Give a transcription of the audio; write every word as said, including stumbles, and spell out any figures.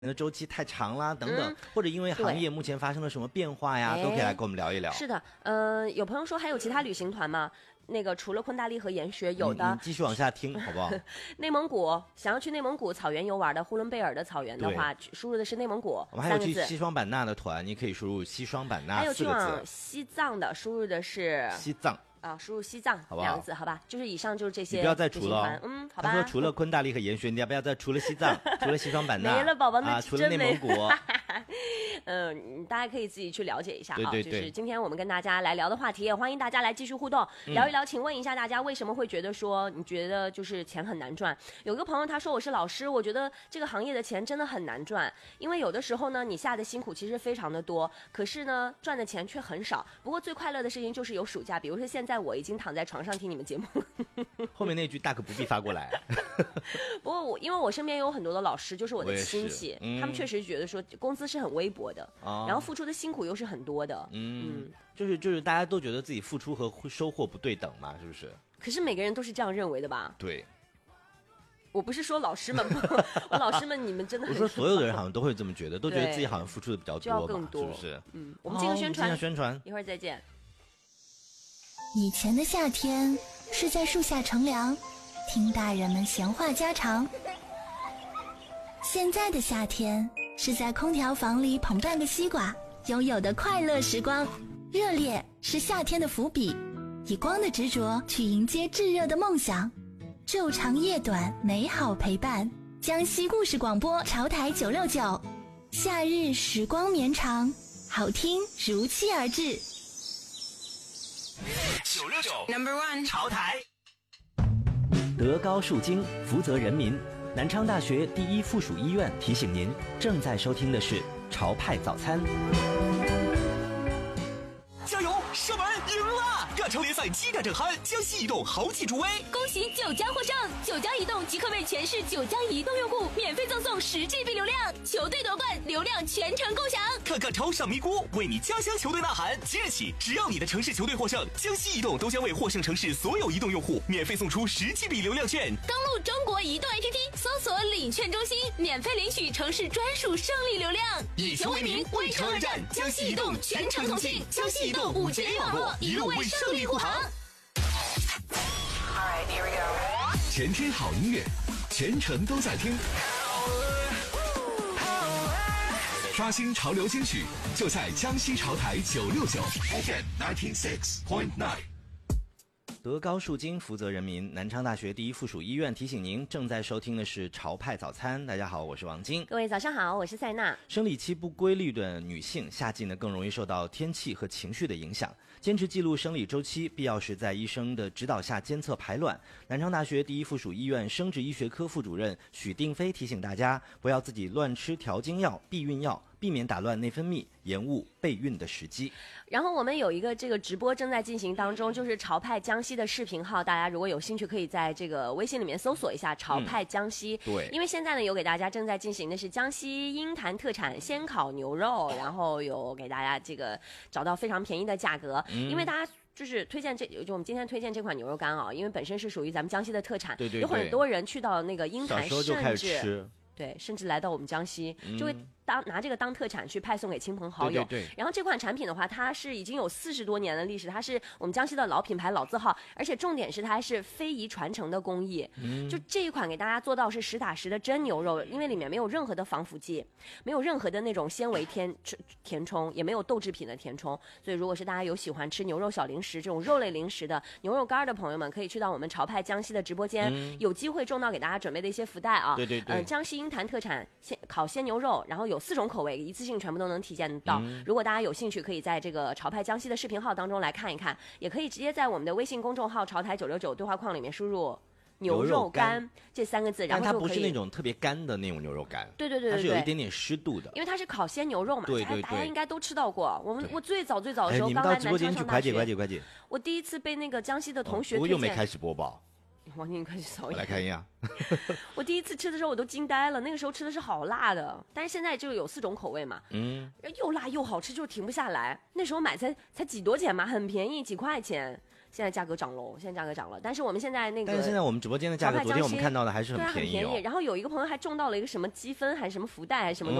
的周期太长啦，等等、 嗯， 或者因为行业目前发生了什么变化呀，都可以来跟我们聊一聊。 是的，嗯、呃，有朋友说还有其他旅行团吗？那个除了昆大丽和研学，有的。 你继续往下听，好不好？ 内蒙古，想要去内蒙古草原游玩的呼伦贝尔的草原的话，输入的是内蒙古。 我们还有去西双版纳的团，你可以输入西双版纳还有去四个字。 往西藏的，输入的是西藏。 啊，输入西藏好不好两个字，好吧，就是以上就是这些。 你不要再除了、哦， 嗯，好吧。 他说除了昆大丽和研学，你要不要再除了西藏，除了西双版纳， 没了，宝宝，那啊，除了内蒙古。 嗯，大家可以自己去了解一下啊。 对对对， 就是今天我们跟大家来聊的话题，也欢迎大家来继续互动， 嗯、 聊一聊。请问一下大家为什么会觉得说你觉得就是钱很难赚？有个朋友他说我是老师，我觉得这个行业的钱真的很难赚，因为有的时候呢你下的辛苦其实非常的多，可是呢赚的钱却很少。不过最快乐的事情就是有暑假，比如说现在我已经躺在床上听你们节目。 后面那句大可不必发过来。 不过我因为我身边有很多的老师，就是我的亲戚， 嗯、 他们确实觉得说工资是很微薄的、哦、然后付出的辛苦又是很多的。 嗯, 嗯就是就是大家都觉得自己付出和收获不对等嘛，是不是？ 可是每个人都是这样认为的吧？ 对。 我不是说老师们，我老师们你们真的很， 我说所有的人好像都会这么觉得，都觉得自己好像付出的比较多嘛， 就要更多， 是不是？ 嗯，我们进个宣传， 哦、宣传， 一会儿再见。 以前的夏天是在树下乘凉，听大人们闲话家常。现在的夏天是在空调房里捧半个西瓜，拥有的快乐时光。热烈是夏天的伏笔，以光的执着去迎接炙热的梦想。昼长夜短，美好陪伴。江西故事广播潮台九六九，夏日时光绵长，好听如期而至。 九六九 Number One 潮台。 德高树精，福泽人民。南昌大学第一附属医院提醒您，正在收听的是潮派早餐。 加油！射门赢了！亚超联赛激战正酣，江西移动豪气助威， 恭喜九家获胜！九家移动即刻为全市九家移动用户免费赠送十 G B 流量，球队夺冠，流量全程共享。 看看超上咪咕，为你家乡球队呐喊！即日起，只要你的城市球队获胜，江西移动都将为获胜城市所有移动用户免费送出十 G B 流量券。 登录中国移动 A P P， 搜索领券中心，免费领取城市专属胜利流量。 以球为名，为城而战，江西移动全程同庆，江西移动五 G 网络一路为胜利护航。 Alright, here we go. 全天好音乐，全程都在听。刷新潮流金曲，就在江西潮台九六九 F M ninety six point nine。 德高树精，福泽人民。南昌大学第一附属医院提醒您，正在收听的是潮派早餐。大家好，我是王晶。 各位早上好，我是塞娜。 生理期不规律的女性，夏季呢更容易受到天气和情绪的影响。坚持记录生理周期，必要时在医生的指导下监测排卵。南昌大学第一附属医院生殖医学科副主任许定飞提醒大家，不要自己乱吃调经药、避孕药，避免打乱内分泌，延误备孕的时机。 然后我们有一个这个直播正在进行当中，就是潮派江西的视频号，大家如果有兴趣可以在这个微信里面搜索一下潮派江西、 嗯、对， 因为现在呢有给大家正在进行的是江西鹰潭特产鲜烤牛肉，然后有给大家这个找到非常便宜的价格、嗯、因为大家就是推荐这就我们今天推荐这款牛肉干啊，因为本身是属于咱们江西的特产， 对对对， 有很多人去到那个鹰潭， 小时候就开始吃， 对，甚至来到我们江西、嗯、就会当拿这个当特产去派送给亲朋好友。 对对对。 然后这款产品的话，它是已经有四十多年的历史，它是我们江西的老品牌、老字号，而且重点是它还是非遗传承的工艺。嗯。就这一款给大家做到是实打实的真牛肉，因为里面没有任何的防腐剂，没有任何的那种纤维填填充，也没有豆制品的填充。所以如果是大家有喜欢吃牛肉小零食这种肉类零食的牛肉干的朋友们，可以去到我们潮派江西的直播间、嗯，有机会中到给大家准备的一些福袋啊。 对对对。 嗯、呃，江西鹰潭特产鲜烤鲜牛肉，然后有四种口味，一次性全部都能体验到、嗯、如果大家有兴趣可以在这个潮派江西的视频号当中来看一看，也可以直接在我们的微信公众号潮台九六九对话框里面输入牛肉干这三个字，然后但它不是那种特别干的那种牛肉干， 对对 对, 对, 对， 它是有一点点湿度的， 因为它是烤鲜牛肉嘛， 对对对， 大家应该都吃到过。我们我最早最早的时候，刚来南昌上大学， 快解快解快解！ 我第一次被那个江西的同学推荐， 不过又没开始播报。 王晶，你快去扫一下。 我来看一下。 我第一次吃的时候我都惊呆了，那个时候吃的是好辣的，但是现在就有四种口味嘛， 嗯， 又辣又好吃，就停不下来。那时候买才才几多钱嘛，很便宜，几块钱。 现在价格涨喽，现在价格涨了。但是我们现在那个， 但是现在我们直播间的价格，昨天我们看到的还是很便宜哦。 对啊，很便宜。然后有一个朋友还中到了一个什么积分，还是什么福袋，还是什么东